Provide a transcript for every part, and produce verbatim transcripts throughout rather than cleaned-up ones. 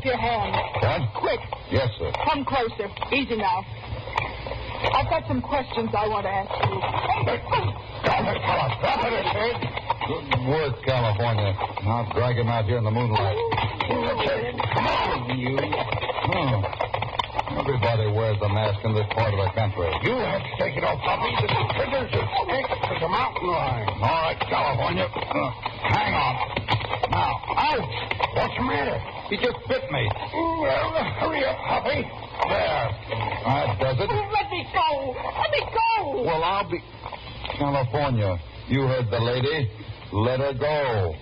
up your hand. What? Quick. Yes, sir. Come closer. Easy now. I've got some questions I want to ask you. Drop it, fella. Drop it, I said. Good work, California. Now drag him out here in the moonlight. Come on, you. Oh. Everybody wears a mask in this part of the country. You have to take it off, Puppy. This is triggers. It's next to the mountain line. All right, California. Uh, hang on. Now, ouch! What's the matter? He just bit me. Well, hurry up, Puppy. There. That does it. Let me go. Let me go. Well, I'll be... California, you heard the lady. Let her go.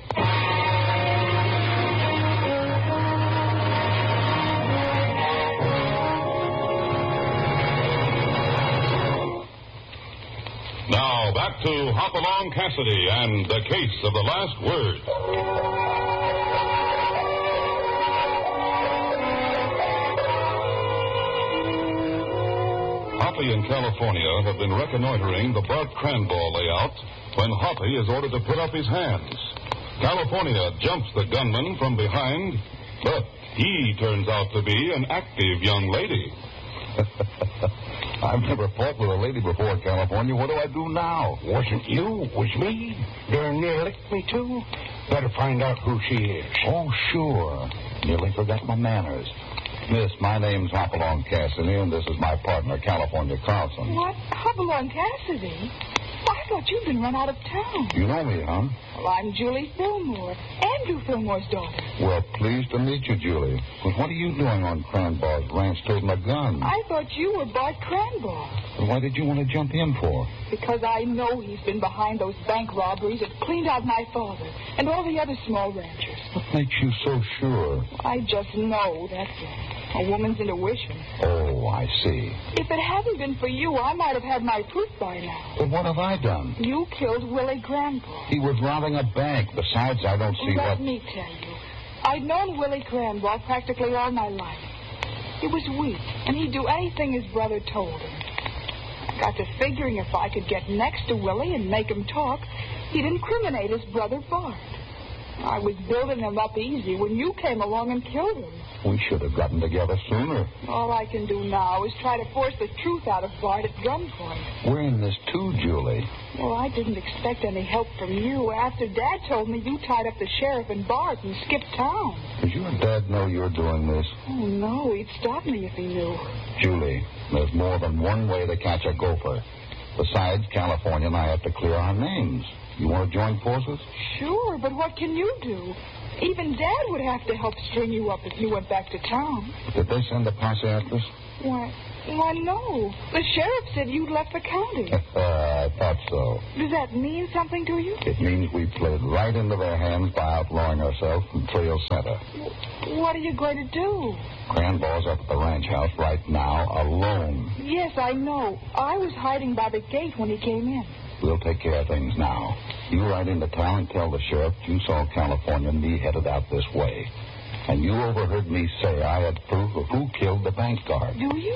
Now, back to Hopalong Cassidy and the case of the last word. Hoppy and California have been reconnoitering the Bart Cranball layout when Hoppy is ordered to put up his hands. California jumps the gunman from behind, but he turns out to be an active young lady. I've never fought with a lady before, California. What do I do now? Wasn't you. Was me. Darn near licked me, too. Better find out who she is. Oh, sure. Nearly forgot my manners. Miss, my name's Hopalong Cassidy, and this is my partner, California Carlson. What? Hopalong Cassidy? I thought you'd been run out of town. You know me, huh? Well, I'm Julie Fillmore, Andrew Fillmore's daughter. Well, pleased to meet you, Julie. But what are you doing on Cranball's ranch toting a gun? I thought you were Bart Cranball. Well, what did you want to jump in for? Because I know he's been behind those bank robberies that cleaned out my father and all the other small ranchers. What makes you so sure? I just know, that's all. A woman's intuition. Oh, I see. If it hadn't been for you, I might have had my proof by now. But what have I done? You killed Willie Cranball. He was robbing a bank. Besides, I don't see Let what... me tell you. I'd known Willie Cranball practically all my life. He was weak, and he'd do anything his brother told him. I got to figuring if I could get next to Willie and make him talk, he'd incriminate his brother Bart. I was building him up easy when you came along and killed him. We should have gotten together sooner. All I can do now is try to force the truth out of Bart at gunpoint. We're in this too, Julie. Well, I didn't expect any help from you after Dad told me you tied up the sheriff and Bart and skipped town. Does your dad know you're doing this? Oh, no, he'd stop me if he knew. Julie, there's more than one way to catch a gopher. Besides, California and I have to clear our names. You want to join forces? Sure, but what can you do? Even Dad would have to help string you up if you went back to town. Did they send a posse after us? Why, why, no. The sheriff said you'd left the county. I thought so. Does that mean something to you? It means we played right into their hands by outlawing ourselves from Trail Center. What are you going to do? Cranball's up at the ranch house right now, alone. Yes, I know. I was hiding by the gate when he came in. We'll take care of things now. You ride into town and tell the sheriff you saw California and me headed out this way. And you overheard me say I had proof of who killed the bank guard. Do you?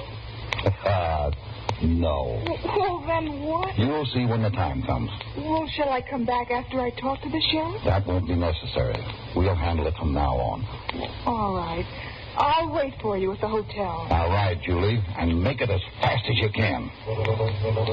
Uh, no. Well, then what? You'll see when the time comes. Well, shall I come back after I talk to the sheriff? That won't be necessary. We'll handle it from now on. All right. I'll wait for you at the hotel. All right, Julie, and make it as fast as you can.